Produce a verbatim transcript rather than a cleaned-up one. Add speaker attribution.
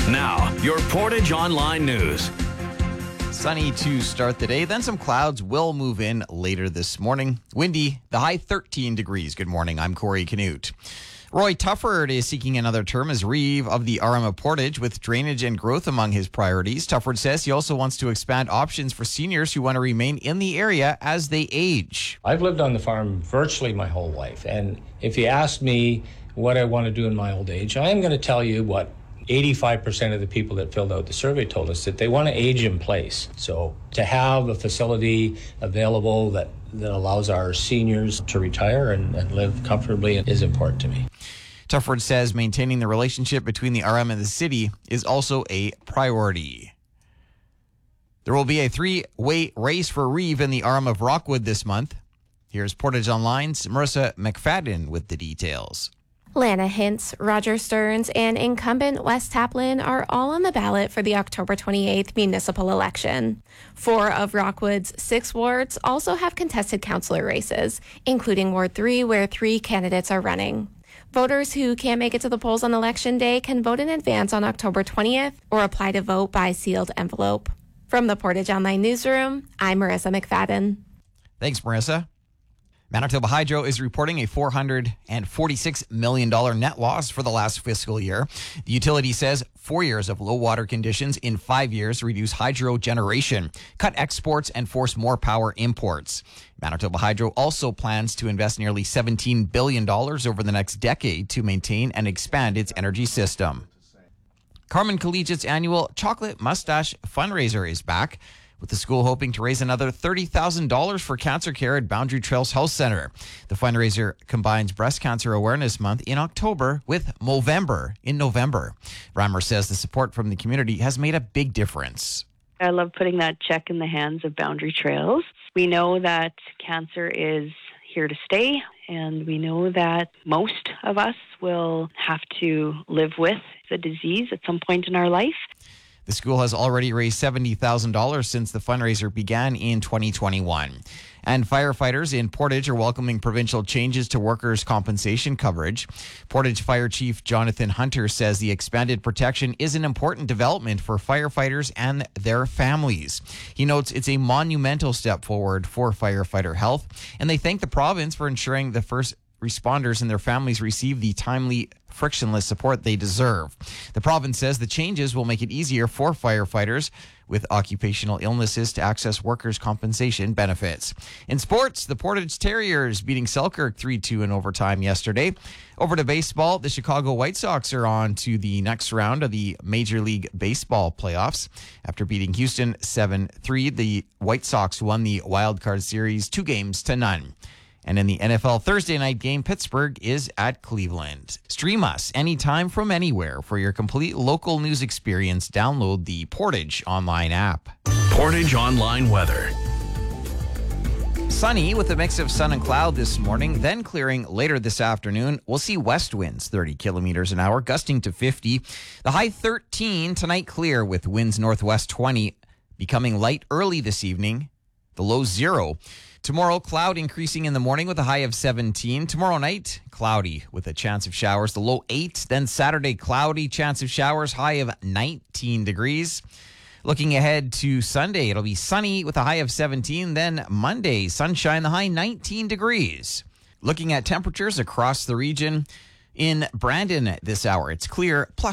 Speaker 1: Now, your Portage Online News.
Speaker 2: Sunny to start the day, then some clouds will move in later this morning. Windy, the high thirteen degrees. Good morning, I'm Corey Canute. Roy Tufford is seeking another term as Reeve of the R M of Portage with drainage and growth among his priorities. Tufford says he also wants to expand options for seniors who want to remain in the area as they age.
Speaker 3: I've lived on the farm virtually my whole life, and if you ask me what I want to do in my old age, I am going to tell you what eighty-five percent of the people that filled out the survey told us, that they want to age in place. So to have a facility available that, that allows our seniors to retire and, and live comfortably is important to me.
Speaker 2: Tufford says maintaining the relationship between the R M and the city is also a priority. There will be a three-way race for Reeve in the R M of Rockwood this month. Here's Portage Online's Marissa McFadden with the details.
Speaker 4: Lana Hintz, Roger Stearns, and incumbent Wes Taplin are all on the ballot for the October twenty-eighth municipal election. Four of Rockwood's six wards also have contested councillor races, including Ward three, where three candidates are running. Voters who can't make it to the polls on election day can vote in advance on October twentieth or apply to vote by sealed envelope. From the Portage Online Newsroom, I'm Marissa McFadden.
Speaker 2: Thanks, Marissa. Manitoba Hydro is reporting a four hundred forty-six million dollars net loss for the last fiscal year. The utility says four years of low water conditions in five years reduce hydro generation, cut exports, and force more power imports. Manitoba Hydro also plans to invest nearly seventeen billion dollars over the next decade to maintain and expand its energy system. Carman Collegiate's annual Chocolate Mustache fundraiser is back, with the school hoping to raise another thirty thousand dollars for cancer care at Boundary Trails Health Center. The fundraiser combines Breast Cancer Awareness Month in October with Movember in November. Reimer says the support from the community has made a big difference.
Speaker 5: I love putting that check in the hands of Boundary Trails. We know that cancer is here to stay, and we know that most of us will have to live with the disease at some point in our life.
Speaker 2: The school has already raised seventy thousand dollars since the fundraiser began in twenty twenty-one. And firefighters in Portage are welcoming provincial changes to workers' compensation coverage. Portage Fire Chief Jonathan Hunter says the expanded protection is an important development for firefighters and their families. He notes it's a monumental step forward for firefighter health, and they thank the province for ensuring the first responders and their families receive the timely, frictionless support they deserve. The province says the changes will make it easier for firefighters with occupational illnesses to access workers' compensation benefits. In sports, the Portage Terriers beating Selkirk three two in overtime yesterday. Over to baseball, the Chicago White Sox are on to the next round of the Major League Baseball playoffs. After beating Houston seven three, the White Sox won the Wild Card Series two games to none. And in the N F L Thursday night game, Pittsburgh is at Cleveland. Stream us anytime from anywhere. For your complete local news experience, download the Portage Online app.
Speaker 1: Portage Online weather.
Speaker 2: Sunny with a mix of sun and cloud this morning, then clearing later this afternoon. We'll see west winds thirty kilometers an hour, gusting to fifty. The high thirteen, tonight clear with winds northwest twenty, becoming light early this evening. The low zero. Tomorrow, cloud increasing in the morning with a high of seventeen. Tomorrow night, cloudy with a chance of showers, the low eight. Then Saturday, cloudy, chance of showers, high of nineteen degrees. Looking ahead to Sunday, it'll be sunny with a high of seventeen. Then Monday, sunshine, the high nineteen degrees. Looking at temperatures across the region, in Brandon this hour, it's clear, plus